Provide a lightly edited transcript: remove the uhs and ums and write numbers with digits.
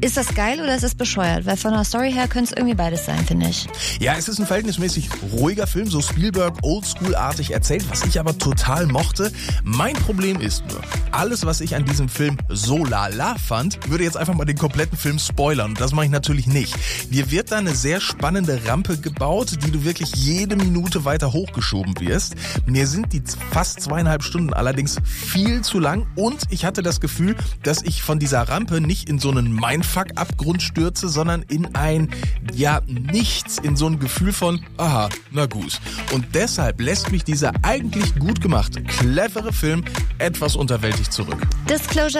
Ist das geil oder ist es bescheuert? Weil von der Story her könnte es irgendwie beides sein, finde ich. Ja, es ist ein verhältnismäßig ruhiger Film, so Spielberg Oldschool-artig erzählt, was ich aber total mochte. Mein Problem ist nur, alles, was ich an diesem Film so lala fand, würde jetzt einfach mal den kompletten Film spoilern. Und das mache ich natürlich nicht. Dir wird da eine sehr spannende Rampe gebaut, die du wirklich jede Minute weiter hochgeschoben wirst. Mir sind die fast 2,5 Stunden allerdings viel zu lang und ich hatte das Gefühl, dass ich von dieser Rampe nicht in so einen Mindfuck-Abgrund stürze, sondern in ein, nichts, in so ein Gefühl von, aha, na gut. Und deshalb lässt mich dieser eigentlich gut gemachte, clevere Film etwas unterwältigt zurück. Disclosure